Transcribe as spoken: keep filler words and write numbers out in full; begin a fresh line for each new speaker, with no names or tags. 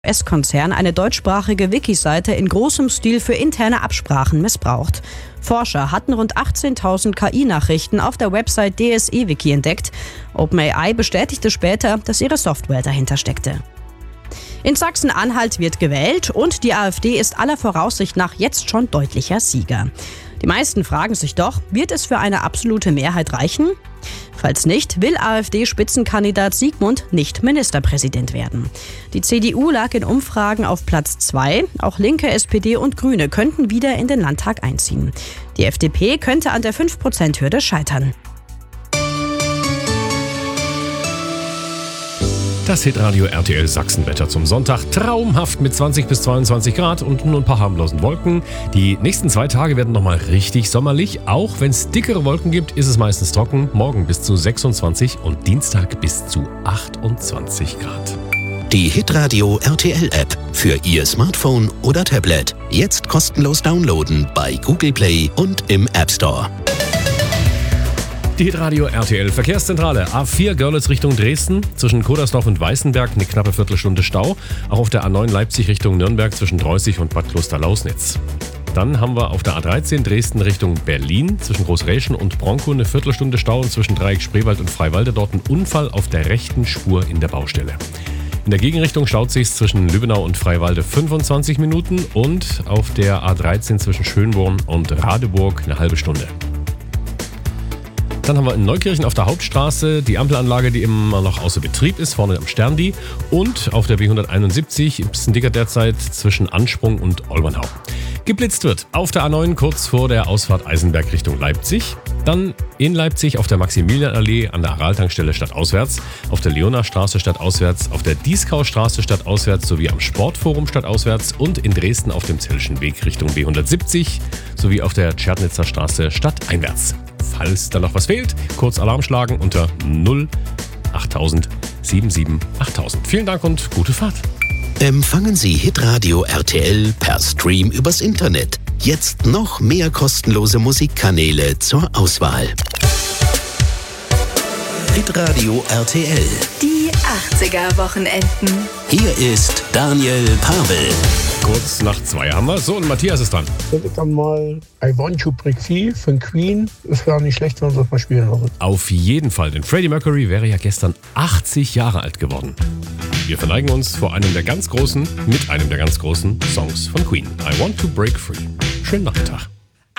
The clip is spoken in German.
U S-Konzern eine deutschsprachige Wiki-Seite in großem Stil für interne Absprachen missbraucht. Forscher hatten rund achtzehntausend K I-Nachrichten auf der Website D S E-Wiki entdeckt. OpenAI bestätigte später, dass ihre Software dahinter steckte. In Sachsen-Anhalt wird gewählt und die AfD ist aller Voraussicht nach jetzt schon deutlicher Sieger. Die meisten fragen sich doch, wird es für eine absolute Mehrheit reichen? Falls nicht, will AfD-Spitzenkandidat Sigmund nicht Ministerpräsident werden. Die C D U lag in Umfragen auf Platz zwei. Auch Linke, S P D und Grüne könnten wieder in den Landtag einziehen. Die F D P könnte an der fünf Prozent Hürde scheitern.
Das Hitradio R T L Sachsenwetter zum Sonntag. Traumhaft mit zwanzig bis zweiundzwanzig Grad und nur ein paar harmlosen Wolken. Die nächsten zwei Tage werden nochmal richtig sommerlich. Auch wenn es dickere Wolken gibt, ist es meistens trocken. Morgen bis zu sechsundzwanzig und Dienstag bis zu achtundzwanzig Grad.
Die Hitradio R T L App für Ihr Smartphone oder Tablet. Jetzt kostenlos downloaden bei Google Play und im App Store.
Die Hitradio R T L Verkehrszentrale. A vier Görlitz Richtung Dresden. Zwischen Kodersdorf und Weißenberg eine knappe Viertelstunde Stau. Auch auf der A neun Leipzig Richtung Nürnberg zwischen Dreußig und Bad Kloster-Lausnitz. Dann haben wir auf der A dreizehn Dresden Richtung Berlin zwischen Großräschen und Bronkow eine Viertelstunde Stau und zwischen Dreieck Spreewald und Freiwalde dort ein Unfall auf der rechten Spur in der Baustelle. In der Gegenrichtung staut sich zwischen Lübbenau und Freiwalde fünfundzwanzig Minuten und auf der A dreizehn zwischen Schönborn und Radeburg eine halbe Stunde. Dann haben wir in Neukirchen auf der Hauptstraße die Ampelanlage, die immer noch außer Betrieb ist, vorne am Sterndi. Und auf der B hunderteinundsiebzig, ein bisschen dicker derzeit, zwischen Ansprung und Olbernhau. Geblitzt wird auf der A neun kurz vor der Ausfahrt Eisenberg Richtung Leipzig. Dann in Leipzig auf der Maximilianallee an der Araltankstelle stadtauswärts, auf der Leonardstraße stadtauswärts, auf der Dieskaustraße stadtauswärts sowie am Sportforum stadtauswärts und in Dresden auf dem Zellschen Weg Richtung B hundertsiebzig sowie auf der Tschernitzer Straße stadteinwärts. Falls da noch was fehlt, kurz Alarm schlagen unter null achttausend siebenundsiebzig achttausend. Vielen Dank und gute Fahrt.
Empfangen Sie Hitradio R T L per Stream übers Internet. Jetzt noch mehr kostenlose Musikkanäle zur Auswahl. Hitradio R T L.
Die achtziger-Wochenenden.
Hier ist Daniel Pavel.
Kurz nach zwei haben wir. So, und Matthias ist dran.
Würde dann mal I Want to Break Free von Queen. Das wäre nicht schlecht, wenn wir das mal spielen würden.
Auf jeden Fall, denn Freddie Mercury wäre ja gestern achtzig Jahre alt geworden. Wir verneigen uns vor einem der ganz großen, mit einem der ganz großen Songs von Queen. I Want to Break Free. Schönen Nachmittag.